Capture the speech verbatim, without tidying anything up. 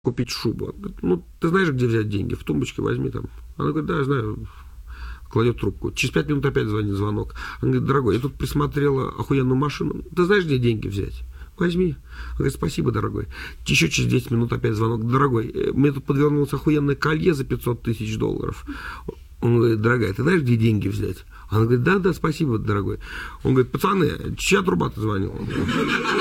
купить шубу. Он говорит, ну, ты знаешь, где взять деньги? В тумбочке возьми там. Она говорит, да, я знаю. Кладет трубку. Через пять минут опять звонит звонок. Она говорит, дорогой, я тут присмотрела охуенную машину. Ты знаешь, где деньги взять? Возьми. Он говорит, спасибо, дорогой. Еще через десять минут опять звонок. Дорогой, мне тут подвернулось охуенное колье за пятьсот тысяч долларов. Он говорит, дорогая, ты знаешь, где деньги взять? Она говорит, да, да, спасибо, дорогой. Он говорит, пацаны, чья труба-то звонила?